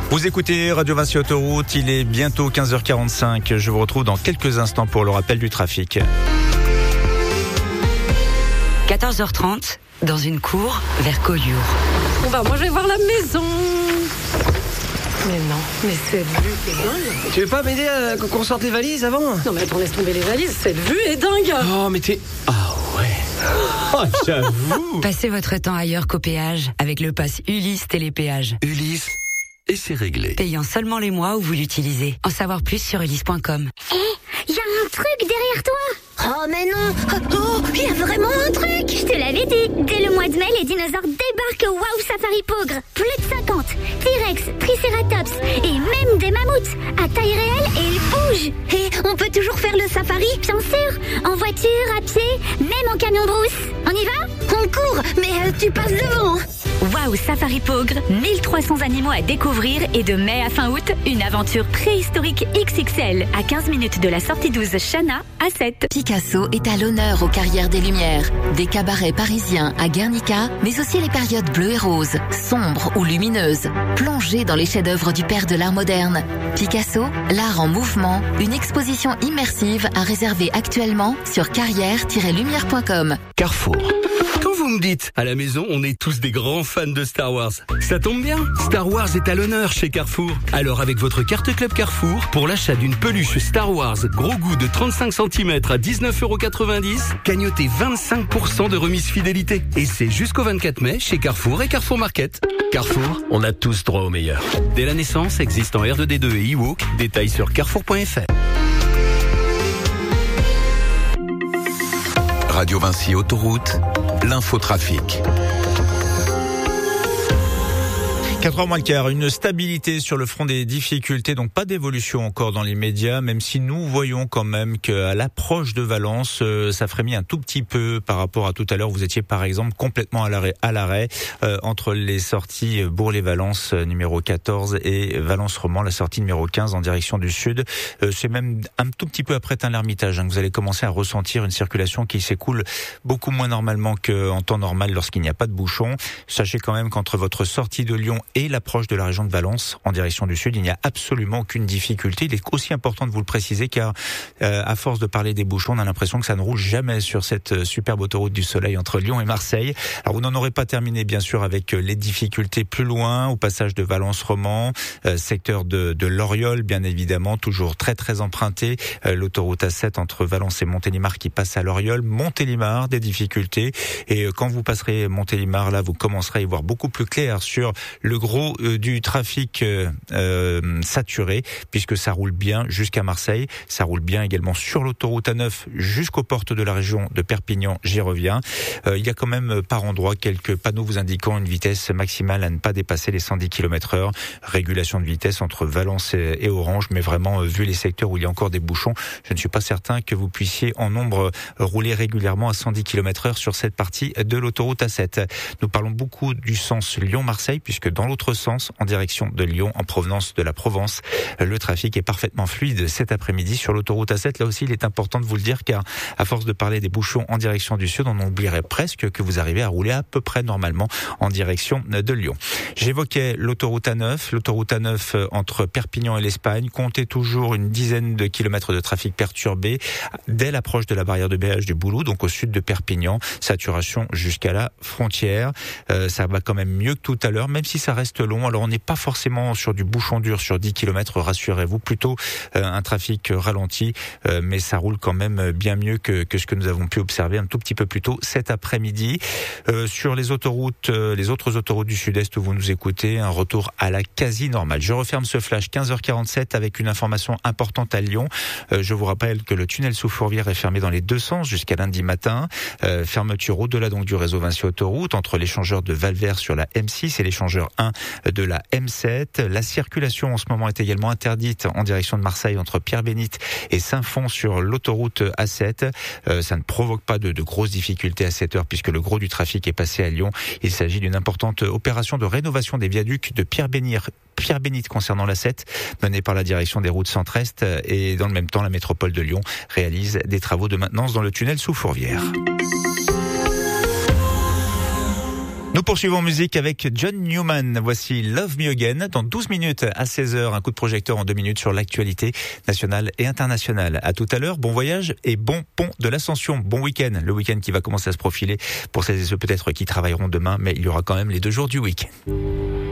Vous écoutez Radio Vinci Autoroute, il est bientôt 15h45. Je vous retrouve dans quelques instants pour le rappel du trafic. 14h30, dans une cour vers Collioure. Bon bah moi je vais voir la maison. Mais non, mais cette vue est dingue. Tu veux pas m'aider à qu'on sorte les valises avant? Non mais attends, laisse tomber les valises, cette vue est dingue. Oh mais t'es... Ah ouais. Oh j'avoue. Passez votre temps ailleurs qu'au péage avec le pass Ulysse Télépéage. Ulysse, et c'est réglé. Payant seulement les mois où vous l'utilisez. En savoir plus sur ulysse.com. Y a un truc derrière toi. Oh mais non. Oh, y a vraiment un truc. Je te l'avais dit. Dès le mois de mai, les dinosaures débarquent au Wow Safari Pogre. Plus de 50. T-Rex, Triceratops et même des mammouths. À taille réelle et ils bougent. Et on peut toujours faire le safari, bien sûr. En voiture, à pied, même en camion brousse. On y va? On court, mais tu passes devant. Wow Safari Pogre, 1300 animaux à découvrir et de mai à fin août, une aventure préhistorique XXL à 15 minutes de la sortie 12 Chana à 7. Picasso est à l'honneur aux Carrières des Lumières. Des cabarets parisiens à Guernica, mais aussi les périodes bleues et roses, sombres ou lumineuses. Plongez dans les chefs-d'œuvre du père de l'art moderne. Picasso, l'art en mouvement, une exposition immersive à réserver actuellement sur carrière-lumière.com. Carrefour. Quand vous me dites, à la maison, on est tous des grands fans de Star Wars, ça tombe bien, Star Wars est à l'honneur chez Carrefour. Alors avec votre carte Club Carrefour, pour l'achat d'une peluche Star Wars gros goût de 35 cm à 19,90€, cagnotez 25% de remise fidélité. Et c'est jusqu'au 24 mai chez Carrefour et Carrefour Market. Carrefour, on a tous droit au meilleur. Dès la naissance, existe en R2D2 et e-walk, détails sur carrefour.fr. Radio Vinci Autoroute, l'infotrafic. 4h moins le quart, une stabilité sur le front des difficultés, donc pas d'évolution encore dans les médias, même si nous voyons quand même qu'à l'approche de Valence, ça frémit un tout petit peu par rapport à tout à l'heure. Vous étiez par exemple complètement à l'arrêt entre les sorties Bourg-les-Valence numéro 14 et Valence-Romand, la sortie numéro 15 en direction du sud. C'est même un tout petit peu après Tain-l'Hermitage que vous allez commencer à ressentir une circulation qui s'écoule beaucoup moins normalement qu'en temps normal lorsqu'il n'y a pas de bouchon. Sachez quand même qu'entre votre sortie de Lyon et l'approche de la région de Valence en direction du sud, il n'y a absolument aucune difficulté. Il est aussi important de vous le préciser car à force de parler des bouchons, on a l'impression que ça ne roule jamais sur cette superbe autoroute du soleil entre Lyon et Marseille. Alors vous n'en aurez pas terminé bien sûr avec les difficultés plus loin, au passage de Valence-Romand, secteur de Loriol bien évidemment, toujours très très emprunté, l'autoroute A7 entre Valence et Montélimar qui passe à Loriol, Montélimar, des difficultés, et quand vous passerez Montélimar, là vous commencerez à y voir beaucoup plus clair sur le gros du trafic saturé, puisque ça roule bien jusqu'à Marseille, ça roule bien également sur l'autoroute A9 jusqu'aux portes de la région de Perpignan, j'y reviens. Il y a quand même par endroit quelques panneaux vous indiquant une vitesse maximale à ne pas dépasser les 110 km/h, régulation de vitesse entre Valence et Orange, mais vraiment vu les secteurs où il y a encore des bouchons, je ne suis pas certain que vous puissiez en nombre rouler régulièrement à 110 km/h sur cette partie de l'autoroute A7. Nous parlons beaucoup du sens Lyon-Marseille, puisque dans l'autre sens, en direction de Lyon, en provenance de la Provence, le trafic est parfaitement fluide cet après-midi sur l'autoroute A7. Là aussi, il est important de vous le dire, car à force de parler des bouchons en direction du sud, on oublierait presque que vous arrivez à rouler à peu près normalement en direction de Lyon. J'évoquais l'autoroute A9. L'autoroute A9 entre Perpignan et l'Espagne, comptez toujours une dizaine de kilomètres de trafic perturbé dès l'approche de la barrière de péage du Boulou, donc au sud de Perpignan. Saturation jusqu'à la frontière. Ça va quand même mieux que tout à l'heure, même si ça reste long. Alors on n'est pas forcément sur du bouchon dur sur 10 km, rassurez-vous, plutôt un trafic ralenti, mais ça roule quand même bien mieux que ce que nous avons pu observer un tout petit peu plus tôt cet après-midi. Sur les autoroutes, les autres autoroutes du sud-est où vous nous écoutez, un retour à la quasi-normale. Je referme ce flash 15h47 avec une information importante à Lyon. Je vous rappelle que le tunnel sous Fourvière est fermé dans les deux sens jusqu'à lundi matin. Fermeture au-delà donc du réseau Vinci Autoroute entre l'échangeur de Valvert sur la M6 et l'échangeur 1 de la M7. La circulation en ce moment est également interdite en direction de Marseille entre Pierre-Bénite et Saint-Fond sur l'autoroute A7. Ça ne provoque pas de grosses difficultés à cette heure puisque le gros du trafic est passé à Lyon. Il s'agit d'une importante opération de rénovation des viaducs de Pierre-Bénite concernant l'A7 menée par la direction des routes centre-est, et dans le même temps la métropole de Lyon réalise des travaux de maintenance dans le tunnel sous Fourvière. Nous poursuivons en musique avec John Newman. Voici Love Me Again. Dans 12 minutes à 16h, un coup de projecteur en 2 minutes sur l'actualité nationale et internationale. À tout à l'heure, bon voyage et bon pont de l'Ascension. Bon week-end. Le week-end qui va commencer à se profiler pour celles et ceux peut-être qui travailleront demain, mais il y aura quand même les 2 jours du week-end.